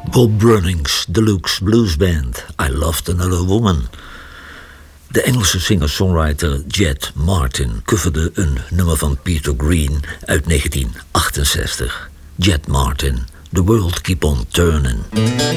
Bob Brunnings Deluxe Blues Band, I Loved Another Woman. De Engelse singer-songwriter Jet Martin coverde een nummer van Peter Green uit 1968. Jet Martin, The World Keep On Turning.